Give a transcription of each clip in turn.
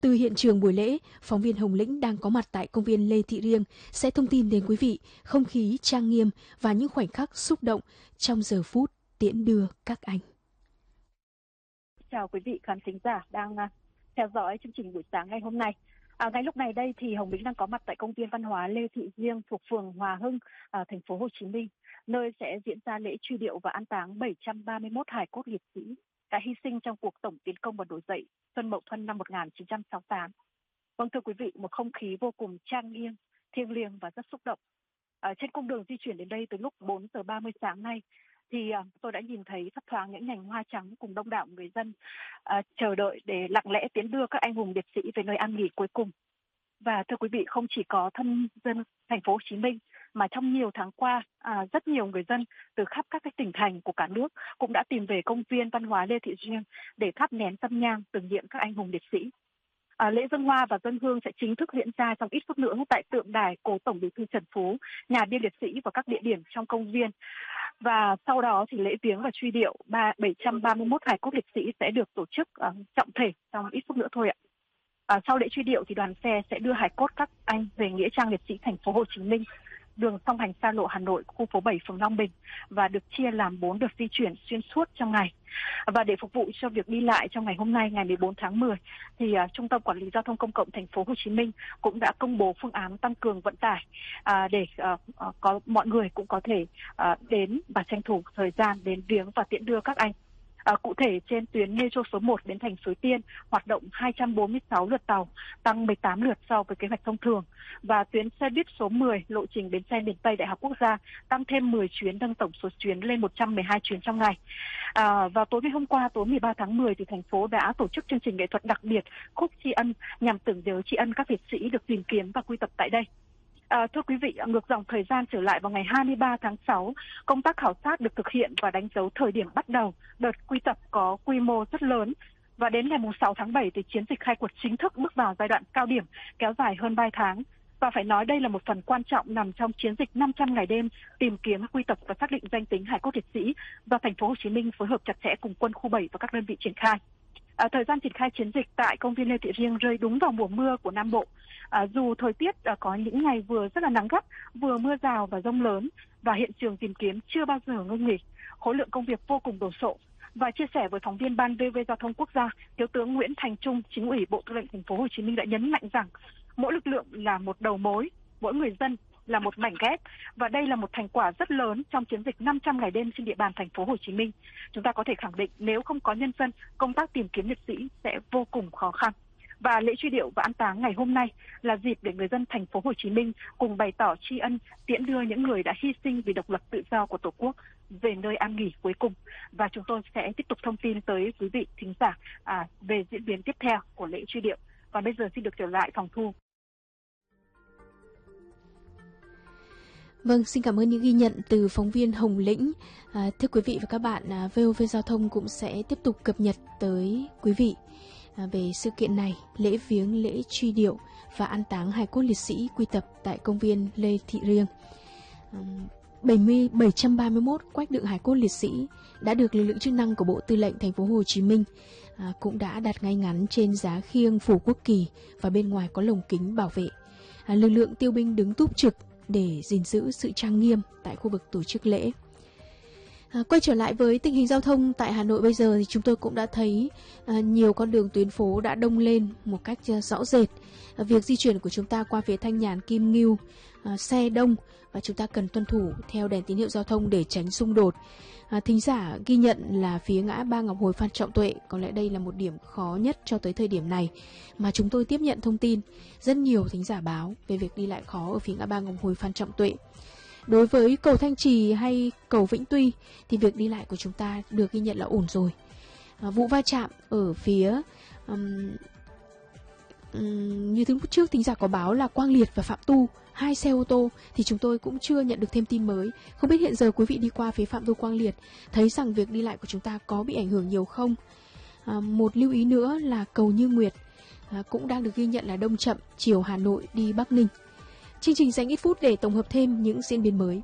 Từ hiện trường buổi lễ, phóng viên Hồng Lĩnh đang có mặt tại công viên Lê Thị Riêng sẽ thông tin đến quý vị không khí trang nghiêm và những khoảnh khắc xúc động trong giờ phút tiễn đưa các anh. Chào quý vị khán thính giả đang theo dõi chương trình buổi sáng ngày hôm nay. Ngay lúc này đây thì Hồng Lĩnh đang có mặt tại công viên văn hóa Lê Thị Riêng thuộc phường Hòa Hưng, thành phố Hồ Chí Minh, nơi sẽ diễn ra lễ truy điệu và an táng 731 hài cốt liệt sĩ đã hy sinh trong cuộc tổng tiến công và nổi dậy Xuân Mậu Thân năm 1968. Vâng, thưa quý vị, một không khí vô cùng trang nghiêm, thiêng liêng và rất xúc động. Trên cung đường di chuyển đến đây từ lúc 4 giờ 30 sáng nay thì tôi đã nhìn thấy thấp thoáng những nhành hoa trắng cùng đông đảo người dân chờ đợi để lặng lẽ tiến đưa các anh hùng liệt sĩ về nơi an nghỉ cuối cùng. Và thưa quý vị, không chỉ có thân dân thành phố Hồ Chí Minh mà trong nhiều tháng qua rất nhiều người dân từ khắp các cái tỉnh thành của cả nước cũng đã tìm về công viên văn hóa Lê Thị Riêng để thắp nén tâm nhang tưởng niệm các anh hùng liệt sĩ. Lễ dâng hoa và dâng hương sẽ chính thức diễn ra trong ít phút nữa tại tượng đài cố Tổng Bí thư Trần Phú, nhà bia liệt sĩ và các địa điểm trong công viên. Và sau đó thì lễ viếng và truy điệu 731 hài cốt liệt sĩ sẽ được tổ chức trọng thể trong ít phút nữa thôi ạ. Sau lễ truy điệu thì đoàn xe sẽ đưa hài cốt các anh về nghĩa trang liệt sĩ thành phố Hồ Chí Minh, đường song hành xa lộ Hà Nội, khu phố 7 phường Long Bình, và được chia làm 4 đợt di chuyển xuyên suốt trong ngày. Và để phục vụ cho việc đi lại trong ngày hôm nay, ngày 14 tháng 10, thì Trung tâm Quản lý Giao thông Công cộng thành phố Hồ Chí Minh cũng đã công bố phương án tăng cường vận tải để có mọi người cũng có thể đến và tranh thủ thời gian đến viếng và tiễn đưa các anh. Cụ thể, trên tuyến Metro số 1 đến thành Suối Tiên hoạt động 246 lượt tàu, tăng 18 lượt so với kế hoạch thông thường. Và tuyến xe buýt số 10 lộ trình bến xe miền Tây Đại học Quốc gia tăng thêm 10 chuyến, nâng tổng số chuyến lên 112 chuyến trong ngày. Vào tối ngày hôm qua, tối 13 tháng 10, thì thành phố đã tổ chức chương trình nghệ thuật đặc biệt Khúc Tri Ân nhằm tưởng nhớ tri ân các liệt sĩ được tìm kiếm và quy tập tại đây. Thưa quý vị, ngược dòng thời gian trở lại vào ngày 23 tháng 6, công tác khảo sát được thực hiện và đánh dấu thời điểm bắt đầu đợt quy tập có quy mô rất lớn. Và đến ngày 6 tháng 7 thì chiến dịch khai quật chính thức bước vào giai đoạn cao điểm kéo dài hơn 3 tháng. Và phải nói đây là một phần quan trọng nằm trong chiến dịch 500 ngày đêm tìm kiếm, quy tập và xác định danh tính hài cốt liệt sĩ do thành phố Hồ Chí Minh phối hợp chặt chẽ cùng quân khu 7 và các đơn vị triển khai. Thời gian triển khai chiến dịch tại công viên Lê Thị Riêng rơi đúng vào mùa mưa của Nam Bộ. Dù thời tiết có những ngày vừa rất là nắng gắt, vừa mưa rào và dông lớn, và hiện trường tìm kiếm chưa bao giờ ngưng nghỉ, khối lượng công việc vô cùng đồ sộ. Và chia sẻ với phóng viên Ban VV Giao thông Quốc gia, Thiếu tướng Nguyễn Thành Trung, Chính ủy Bộ Tư lệnh Thành phố Hồ Chí Minh đã nhấn mạnh rằng mỗi lực lượng là một đầu mối, mỗi người dân là một mảnh ghép, và đây là một thành quả rất lớn trong chiến dịch 500 ngày đêm trên địa bàn thành phố Hồ Chí Minh. Chúng ta có thể khẳng định nếu không có nhân dân, công tác tìm kiếm liệt sĩ sẽ vô cùng khó khăn. Và lễ truy điệu và an táng ngày hôm nay là dịp để người dân thành phố Hồ Chí Minh cùng bày tỏ tri ân, tiễn đưa những người đã hy sinh vì độc lập tự do của Tổ quốc về nơi an nghỉ cuối cùng. Và chúng tôi sẽ tiếp tục thông tin tới quý vị thính giả về diễn biến tiếp theo của lễ truy điệu. Còn bây giờ xin được trở lại phòng thu. Vâng, xin cảm ơn những ghi nhận từ phóng viên Hồng Lĩnh. Thưa quý vị và các bạn, VOV Giao thông cũng sẽ tiếp tục cập nhật tới quý vị về sự kiện này, lễ viếng, lễ truy điệu và an táng hài cốt liệt sĩ quy tập tại công viên Lê Thị Riêng. 731 quách đựng hài cốt liệt sĩ đã được lực lượng chức năng của Bộ Tư lệnh Thành phố Hồ Chí Minh cũng đã đặt ngay ngắn trên giá khiêng phủ quốc kỳ, và bên ngoài có lồng kính bảo vệ. Lực lượng tiêu binh đứng túc trực để gìn giữ sự trang nghiêm tại khu vực tổ chức lễ. Quay trở lại với tình hình giao thông tại Hà Nội bây giờ thì chúng tôi cũng đã thấy nhiều con đường tuyến phố đã đông lên một cách rõ rệt. Việc di chuyển của chúng ta qua phía Thanh Nhàn, Kim Ngưu, xe đông và chúng ta cần tuân thủ theo đèn tín hiệu giao thông để tránh xung đột. Thính giả ghi nhận là phía ngã ba Ngọc Hồi Phan Trọng Tuệ, có lẽ đây là một điểm khó nhất cho tới thời điểm này mà chúng tôi tiếp nhận thông tin. Rất nhiều thính giả báo về việc đi lại khó ở phía ngã ba Ngọc Hồi Phan Trọng Tuệ. Đối với cầu Thanh Trì hay cầu Vĩnh Tuy thì việc đi lại của chúng ta được ghi nhận là ổn rồi. Vụ va chạm ở phía như thứ trước thính giả có báo là Quang Liệt và Phạm Tu, 2 xe ô tô, thì chúng tôi cũng chưa nhận được thêm tin mới. Không biết hiện giờ quý vị đi qua phía Phạm Tu, Quang Liệt thấy rằng việc đi lại của chúng ta có bị ảnh hưởng nhiều không? Một lưu ý nữa là cầu Như Nguyệt cũng đang được ghi nhận là đông chậm chiều Hà Nội đi Bắc Ninh. Chương trình dành ít phút để tổng hợp thêm những diễn biến mới.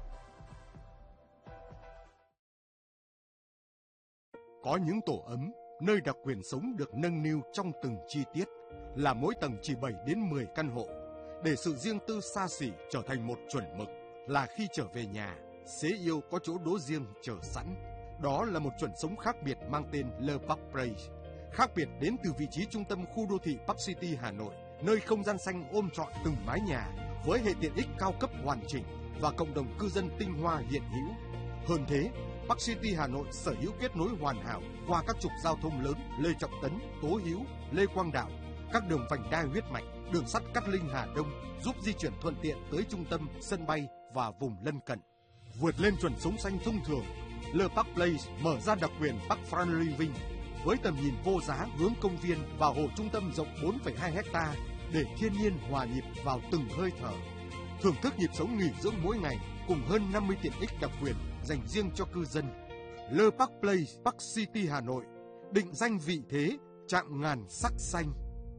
Có những tổ ấm, nơi đặc quyền sống được nâng niu trong từng chi tiết. là mỗi tầng chỉ 7 đến 10 căn hộ, để sự riêng tư xa xỉ trở thành một chuẩn mực, là khi trở về nhà, xế yêu có chỗ đỗ riêng chờ sẵn. Đó là một chuẩn sống khác biệt mang tên Le Parc Place. Khác biệt đến từ vị trí trung tâm khu đô thị Park City Hà Nội, nơi không gian xanh ôm trọn từng mái nhà với hệ tiện ích cao cấp hoàn chỉnh và cộng đồng cư dân tinh hoa hiện hữu. Hơn thế, Park City Hà Nội sở hữu kết nối hoàn hảo qua các trục giao thông lớn Lê Trọng Tấn, Tố Hữu, Lê Quang Đạo, các đường vành đai huyết mạch, đường sắt Cát Linh Hà Đông giúp di chuyển thuận tiện tới trung tâm, sân bay và vùng lân cận. Vượt lên chuẩn sống xanh thông thường, Le Parc Place mở ra đặc quyền Park Front Living với tầm nhìn vô giá hướng công viên và hồ trung tâm rộng 4,2 ha để thiên nhiên hòa nhịp vào từng hơi thở. Thưởng thức nhịp sống nghỉ dưỡng mỗi ngày cùng hơn 50 tiện ích đặc quyền dành riêng cho cư dân. Le Parc Place, Park City Hà Nội, định danh vị thế chạm ngàn sắc xanh.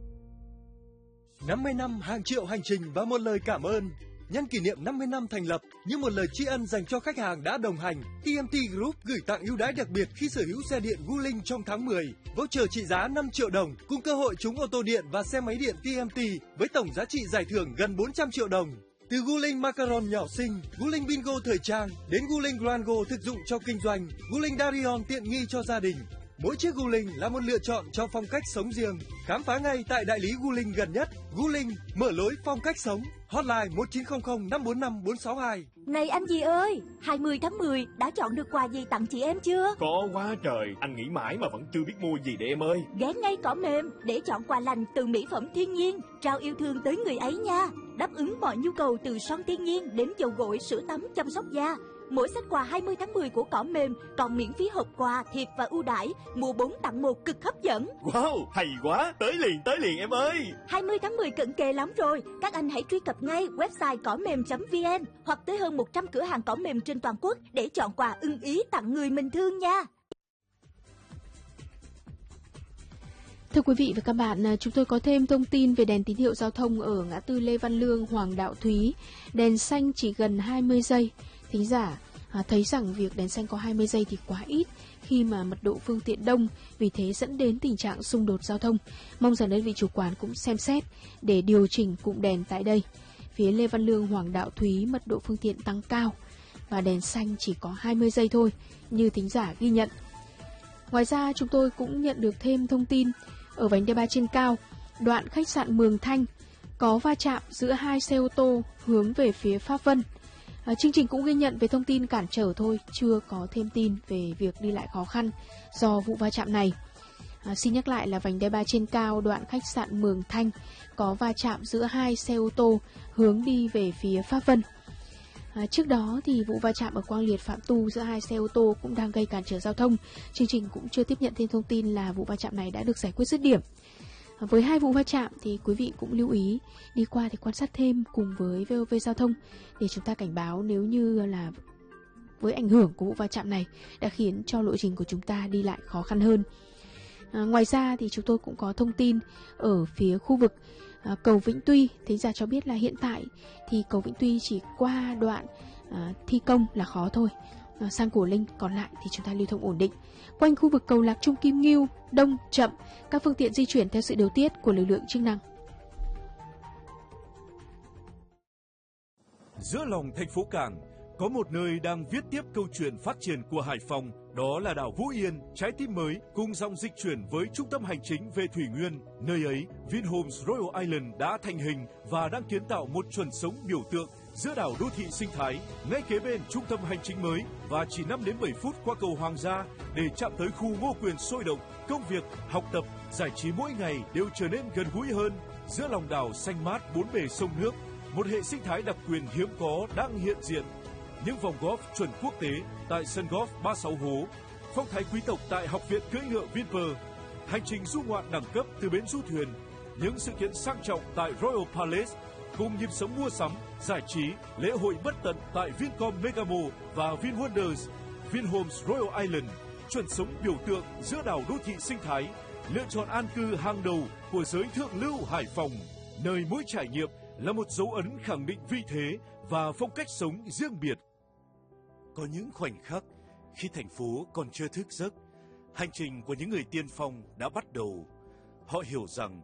50 năm hàng triệu hành trình và một lời cảm ơn. Nhân kỷ niệm 50 năm thành lập, như một lời tri ân dành cho khách hàng đã đồng hành, TMT Group gửi tặng ưu đãi đặc biệt khi sở hữu xe điện Wuling trong tháng 10. Voucher trị giá 5 triệu đồng cùng cơ hội trúng ô tô điện và xe máy điện TMT với tổng giá trị giải thưởng gần 400 triệu đồng. Từ Wuling Macaron nhỏ xinh, Wuling Bingo thời trang đến Wuling Grango thực dụng cho kinh doanh, Wuling Darion tiện nghi cho gia đình. Mỗi chiếc Wuling là một lựa chọn cho phong cách sống riêng. Khám phá ngay tại đại lý Wuling gần nhất. Wuling mở lối phong cách sống. Hotline 1900 545 462. Này anh gì ơi, 20 tháng 10 đã chọn được quà gì tặng chị em chưa? Có quá trời, anh nghĩ mãi mà vẫn chưa biết mua gì để em ơi. Ghé ngay Cỏ Mềm để chọn quà lành từ mỹ phẩm thiên nhiên, trao yêu thương tới người ấy nha. Đáp ứng mọi nhu cầu từ son thiên nhiên đến dầu gội, sữa tắm, chăm sóc da. Mỗi set quà 20 tháng 10 của Cỏ Mềm còn miễn phí hộp quà, thiệp và ưu đãi, mua 4 tặng 1 cực hấp dẫn. Wow, hay quá, tới liền em ơi. 20 tháng 10 cận kề lắm rồi, các anh hãy truy cập ngay website cỏmềm.vn hoặc tới hơn 100 cửa hàng Cỏ Mềm trên toàn quốc để chọn quà ưng ý tặng người mình thương nha. Thưa quý vị và các bạn, chúng tôi có thêm thông tin về đèn tín hiệu giao thông ở ngã tư Lê Văn Lương, Hoàng Đạo Thúy. Đèn xanh chỉ gần 20 giây. Thính giả thấy rằng việc đèn xanh có 20 giây thì quá ít khi mà mật độ phương tiện đông, vì thế dẫn đến tình trạng xung đột giao thông. Mong rằng đơn vị chủ quản cũng xem xét để điều chỉnh cụm đèn tại đây. Phía Lê Văn Lương, Hoàng Đạo Thúy mật độ phương tiện tăng cao và đèn xanh chỉ có 20 giây thôi, như thính giả ghi nhận. Ngoài ra chúng tôi cũng nhận được thêm thông tin ở vành đai 3 trên cao, đoạn khách sạn Mường Thanh có va chạm giữa hai xe ô tô hướng về phía Pháp Vân. Chương trình cũng ghi nhận về thông tin cản trở thôi, chưa có thêm tin về việc đi lại khó khăn do vụ va chạm này. Xin nhắc lại là vành đai 3 trên cao, đoạn khách sạn Mường Thanh có va chạm giữa hai xe ô tô hướng đi về phía Pháp Vân. Trước đó thì vụ va chạm ở Quang Liệt Phạm Tu giữa hai xe ô tô cũng đang gây cản trở giao thông. Chương trình cũng chưa tiếp nhận thêm thông tin là vụ va chạm này đã được giải quyết dứt điểm. Với hai vụ va chạm thì quý vị cũng lưu ý đi qua thì quan sát thêm cùng với VOV Giao thông để chúng ta cảnh báo nếu như là với ảnh hưởng của vụ va chạm này đã khiến cho lộ trình của chúng ta đi lại khó khăn hơn. Ngoài ra thì chúng tôi cũng có thông tin ở phía khu vực cầu Vĩnh Tuy. Thính giả cho biết là hiện tại thì cầu Vĩnh Tuy chỉ qua đoạn thi công là khó thôi. Sang Cổ Linh còn lại thì chúng ta lưu thông ổn định. Quanh khu vực cầu Lạc Trung Kim Ngưu đông chậm, các phương tiện di chuyển theo sự điều tiết của lực lượng chức năng. Giữa lòng thành phố Cảng có một nơi đang viết tiếp câu chuyện phát triển của Hải Phòng, đó là đảo Vũ Yên, trái tim mới cùng dòng dịch chuyển với trung tâm hành chính về Thủy Nguyên. Nơi ấy, Vinhomes Royal Island đã thành hình và đang kiến tạo một chuẩn sống biểu tượng giữa đảo đô thị sinh thái, ngay kế bên trung tâm hành chính mới và chỉ 5 đến 7 phút qua cầu Hoàng gia để chạm tới khu Ngô Quyền sôi động. Công việc, học tập, giải trí mỗi ngày đều trở nên gần gũi hơn. Giữa lòng đảo xanh mát bốn bề sông nước, một hệ sinh thái đặc quyền hiếm có đang hiện diện. Những vòng golf chuẩn quốc tế tại sân golf 36 hố, phong thái quý tộc tại học viện cưỡi ngựa Vinpearl, hành trình du ngoạn đẳng cấp từ bến du thuyền, những sự kiện sang trọng tại Royal Palace, cùng nhịp sống mua sắm, giải trí, lễ hội bất tận tại Vincom Megamo và VinWonders. Vinhomes Royal Island, chuẩn sống biểu tượng giữa đảo đô thị sinh thái, lựa chọn an cư hàng đầu của giới thượng lưu Hải Phòng, nơi mỗi trải nghiệm là một dấu ấn khẳng định vị thế và phong cách sống riêng biệt. Có những khoảnh khắc khi thành phố còn chưa thức giấc, hành trình của những người tiên phong đã bắt đầu. Họ hiểu rằng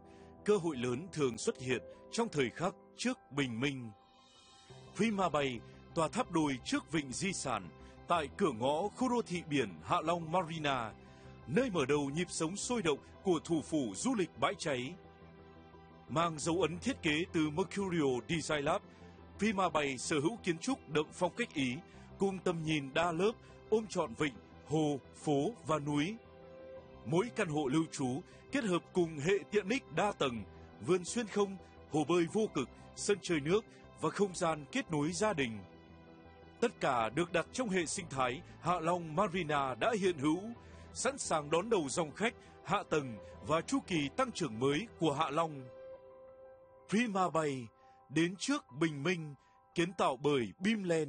cơ hội lớn thường xuất hiện trong thời khắc trước bình minh. Prima Bay, tòa tháp đôi trước vịnh di sản, tại cửa ngõ khu đô thị biển Hạ Long Marina, nơi mở đầu nhịp sống sôi động của thủ phủ du lịch bãi cháy. Mang dấu ấn thiết kế từ Mercurio Design Lab, Prima Bay sở hữu kiến trúc đậm phong cách Ý, cùng tầm nhìn đa lớp ôm trọn vịnh, hồ, phố và núi. Mỗi căn hộ lưu trú kết hợp cùng hệ tiện ích đa tầng, vườn xuyên không, hồ bơi vô cực, sân chơi nước và không gian kết nối gia đình. Tất cả được đặt trong hệ sinh thái Hạ Long Marina đã hiện hữu, sẵn sàng đón đầu dòng khách, hạ tầng và chu kỳ tăng trưởng mới của Hạ Long. Prima Bay, đến trước bình minh, kiến tạo bởi Bimland.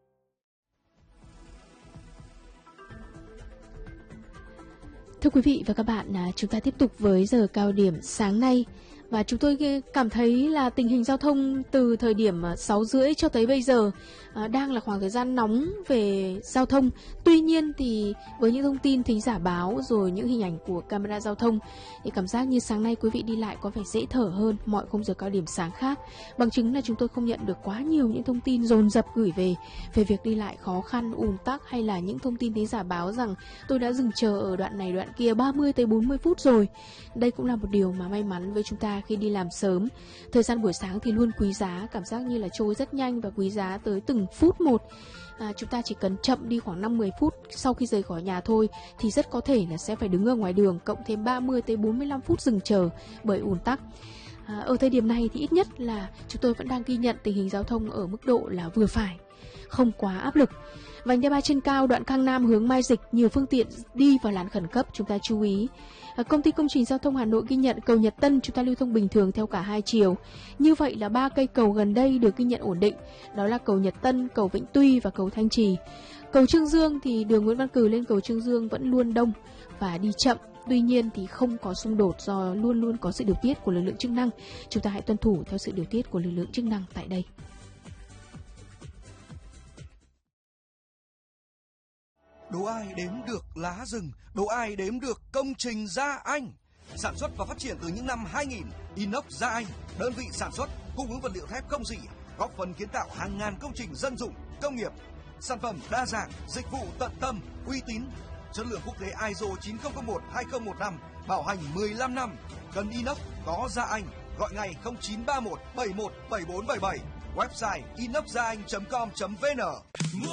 Thưa quý vị và các bạn, chúng ta tiếp tục với giờ cao điểm sáng nay. Và chúng tôi cảm thấy là tình hình giao thông từ thời điểm 6:30 cho tới bây giờ đang là khoảng thời gian nóng về giao thông. Tuy nhiên thì với những thông tin thính giả báo rồi những hình ảnh của camera giao thông thì cảm giác như sáng nay quý vị đi lại có vẻ dễ thở hơn mọi khung giờ cao điểm sáng khác. Bằng chứng là chúng tôi không nhận được quá nhiều những thông tin dồn dập gửi về việc đi lại khó khăn, ùn tắc, hay là những thông tin thính giả báo rằng tôi đã dừng chờ ở đoạn này đoạn kia 30 tới 40 phút rồi. Đây cũng là một điều mà may mắn với chúng ta khi đi làm sớm. Thời gian buổi sáng thì luôn quý giá, cảm giác như là trôi rất nhanh và quý giá tới từng phút một. Chúng ta chỉ cần chậm đi khoảng 5-10 phút sau khi rời khỏi nhà thôi thì rất có thể là sẽ phải đứng ở ngoài đường, cộng thêm 30 tới 45 phút dừng chờ bởi ùn tắc. Ở thời điểm này thì ít nhất là chúng tôi vẫn đang ghi nhận tình hình giao thông ở mức độ là vừa phải, không quá áp lực. Vành đai 3 trên cao đoạn Cang Nam hướng Mai Dịch, nhiều phương tiện đi vào làn khẩn cấp, chúng ta chú ý. Công ty Công trình Giao thông Hà Nội ghi nhận cầu Nhật Tân chúng ta lưu thông bình thường theo cả hai chiều. Như vậy là 3 cây cầu gần đây được ghi nhận ổn định, đó là cầu Nhật Tân, cầu Vĩnh Tuy và cầu Thanh Trì. Cầu Trương Dương thì đường Nguyễn Văn Cừ lên cầu Trương Dương vẫn luôn đông và đi chậm. Tuy nhiên thì không có xung đột do luôn luôn có sự điều tiết của lực lượng chức năng. Chúng ta hãy tuân thủ theo sự điều tiết của lực lượng chức năng tại đây. Đố ai đếm được lá rừng, đố ai đếm được công trình Gia Anh. Sản xuất và phát triển từ những năm 2000, Inox Gia Anh, đơn vị sản xuất, cung ứng vật liệu thép không rỉ, góp phần kiến tạo hàng ngàn công trình dân dụng, công nghiệp. Sản phẩm đa dạng, dịch vụ tận tâm, uy tín, chất lượng quốc tế ISO 9001-2015, bảo hành 15 năm. Cần inox có Gia Anh, gọi ngay 0931 71 7477, website inoxgiaanh.com.vn.